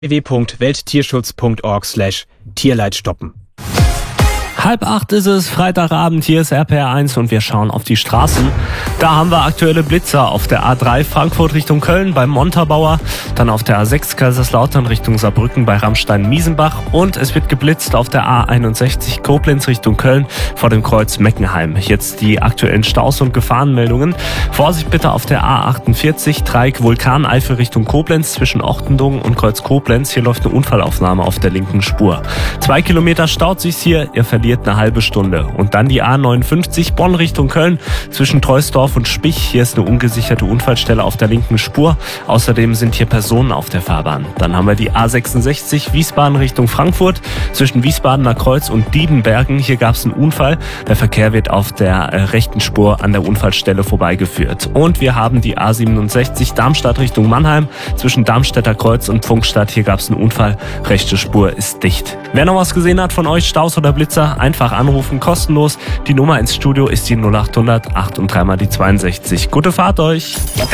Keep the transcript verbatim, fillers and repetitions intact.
w w w punkt welttierschutz punkt org slash Tierleid stoppen. Halb acht ist es, Freitagabend, hier ist R P R eins und wir schauen auf die Straßen. Da haben wir aktuelle Blitzer auf der A drei Frankfurt Richtung Köln beim Montabaur, dann auf der A sechs Kaiserslautern Richtung Saarbrücken bei Rammstein-Miesenbach und es wird geblitzt auf der A einundsechzig Koblenz Richtung Köln vor dem Kreuz Meckenheim. Jetzt die aktuellen Staus und Gefahrenmeldungen. Vorsicht bitte auf der A achtundvierzig Dreieck Vulkaneifel Richtung Koblenz zwischen Ochtendungen und Kreuz Koblenz. Hier läuft eine Unfallaufnahme auf der linken Spur. Zwei Kilometer staut sich's hier, ihr verliert eine halbe Stunde. Und dann die A neunundfünfzig Bonn Richtung Köln zwischen Treusdorf und Spich. Hier ist eine ungesicherte Unfallstelle auf der linken Spur. Außerdem sind hier Personen auf der Fahrbahn. Dann haben wir die A sechsundsechzig Wiesbaden Richtung Frankfurt zwischen Wiesbadener Kreuz und Diebenbergen. Hier gab es einen Unfall. Der Verkehr wird auf der äh, rechten Spur an der Unfallstelle vorbeigeführt. Und wir haben die A siebenundsechzig Darmstadt Richtung Mannheim zwischen Darmstädter Kreuz und Pfungstadt. Hier gab es einen Unfall. Rechte Spur ist dicht. Wer noch was gesehen hat von euch, Staus oder Blitzer, einfach anrufen, kostenlos. Die Nummer ins Studio ist die null acht hundert acht und dreimal die zweiundsechzig. Gute Fahrt euch!